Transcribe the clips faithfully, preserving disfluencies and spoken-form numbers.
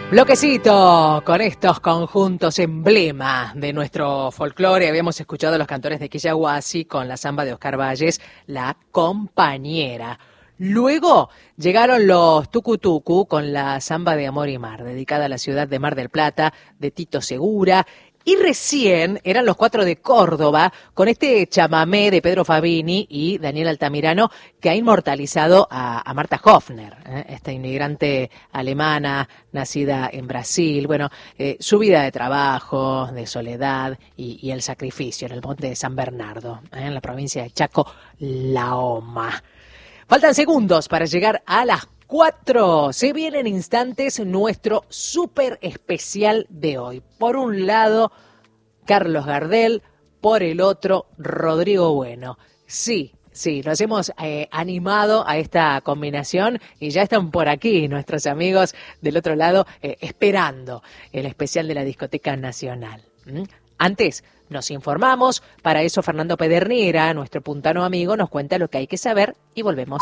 Bloquecito con estos conjuntos emblema de nuestro folclore. Habíamos escuchado a los cantores de Quillahuasi con la samba de Oscar Valles, La Compañera. Luego llegaron los Tucutucu con la samba de Amor y Mar, dedicada a la ciudad de Mar del Plata, de Tito Segura. Y recién eran los Cuatro de Córdoba, con este chamamé de Pedro Fabini y Daniel Altamirano, que ha inmortalizado a, a Marta Hofner, ¿eh? esta inmigrante alemana, nacida en Brasil. Bueno, eh, su vida de trabajo, de soledad y, y el sacrificio en el monte de San Bernardo, ¿eh? en la provincia de Chaco, La Oma. Faltan segundos para llegar a las cuatro. Se viene en instantes nuestro súper especial de hoy. Por un lado, Carlos Gardel, por el otro, Rodrigo Bueno. Sí, sí, nos hemos eh, animado a esta combinación y ya están por aquí nuestros amigos del otro lado eh, esperando el especial de la Discoteca Nacional. ¿Mm? Antes, nos informamos. Para eso, Fernando Pedernera, nuestro puntano amigo, nos cuenta lo que hay que saber y volvemos.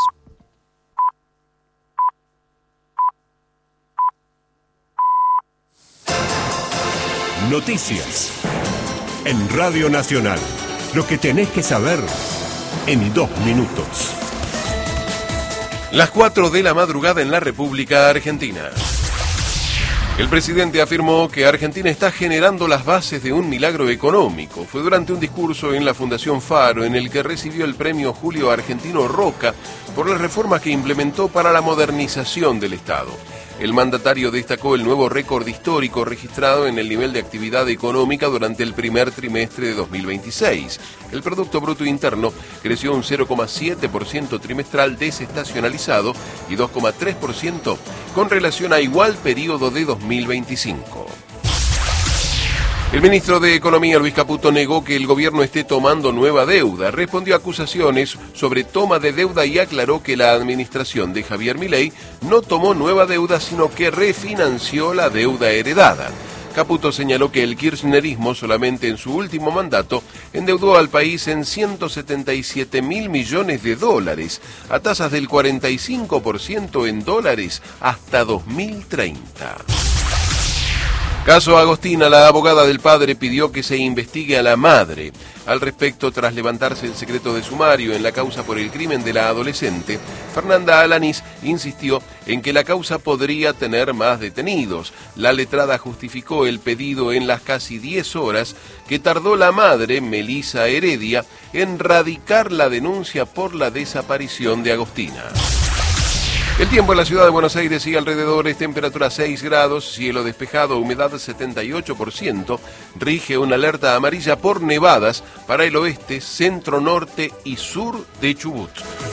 Noticias en Radio Nacional. Lo que tenés que saber en dos minutos. Las cuatro de la madrugada en la República Argentina. El presidente afirmó que Argentina está generando las bases de un milagro económico. Fue durante un discurso en la Fundación Faro en el que recibió el premio Julio Argentino Roca por las reformas que implementó para la modernización del Estado. El mandatario destacó el nuevo récord histórico registrado en el nivel de actividad económica durante el primer trimestre de dos mil veintiséis. El Producto Bruto Interno creció un cero coma siete por ciento trimestral desestacionalizado y dos coma tres por ciento con relación a igual periodo de dos mil veinticinco. El ministro de Economía, Luis Caputo, negó que el gobierno esté tomando nueva deuda. Respondió a acusaciones sobre toma de deuda y aclaró que la administración de Javier Milei no tomó nueva deuda, sino que refinanció la deuda heredada. Caputo señaló que el kirchnerismo solamente en su último mandato endeudó al país en ciento setenta y siete mil millones de dólares, a tasas del cuarenta y cinco por ciento en dólares hasta dos mil treinta. Caso Agostina, la abogada del padre pidió que se investigue a la madre. Al respecto, tras levantarse el secreto de sumario en la causa por el crimen de la adolescente, Fernanda Alanís insistió en que la causa podría tener más detenidos. La letrada justificó el pedido en las casi diez horas que tardó la madre, Melisa Heredia, en radicar la denuncia por la desaparición de Agostina. El tiempo en la ciudad de Buenos Aires y alrededores, temperatura seis grados, cielo despejado, humedad setenta y ocho por ciento, rige una alerta amarilla por nevadas para el oeste, centro, norte y sur de Chubut.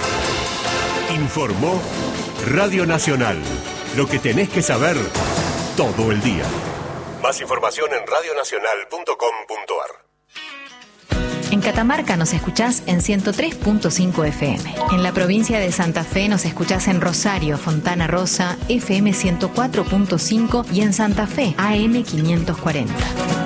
Informó Radio Nacional. Lo que tenés que saber todo el día. Más información en radio nacional punto com punto a r. En Catamarca nos escuchás en ciento tres punto cinco F M. En la provincia de Santa Fe nos escuchás en Rosario, Fontana Rosa, F M ciento cuatro punto cinco y en Santa Fe, A M quinientos cuarenta.